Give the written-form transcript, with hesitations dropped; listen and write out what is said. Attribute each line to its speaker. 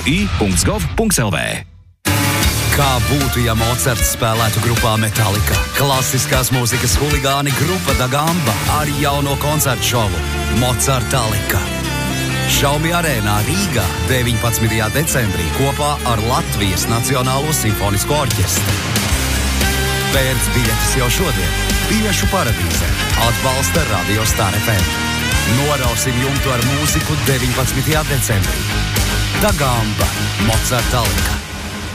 Speaker 1: www.ui.gov.lv.
Speaker 2: Kā būtu, ja Mocards spēlētu grupā Metallica? Klasiskās mūzikas huligāni grupa Da Gamba ar jauno koncertu šovu Mocartalika. Šaumi arēnā Rīgā 19. decembrī kopā ar Latvijas Nacionālo simfonisko orķestru. Pērc biļetes jau šodien Biļešu paradīzē. Atbalsta Radio Star FM. Norausim jumtu ar mūziku 19. decembrī. Da Gamba, Mocartalika.